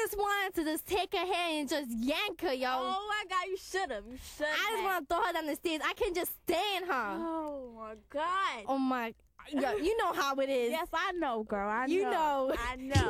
just wanted to just take her hand and just yank her, yo. Oh my God, you should have. I just want to throw her down the stairs. I can just stand her. Oh my God. Oh my, yo, you know how it is. Yes, I know, girl. I know. You know. I know.